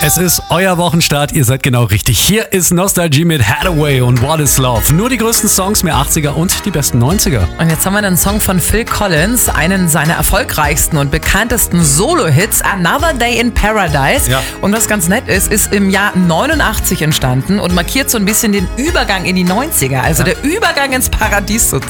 Es ist euer Wochenstart, ihr seid genau richtig. Hier ist Nostalgie mit Hathaway und What is Love. Nur die größten Songs, mehr 80er und die besten 90er. Und jetzt haben wir einen Song von Phil Collins, einen seiner erfolgreichsten und bekanntesten Solo-Hits, Another Day in Paradise. Ja. Und was ganz nett ist im Jahr 89 entstanden und markiert so ein bisschen den Übergang in die 90er, also der Übergang ins Paradies sozusagen.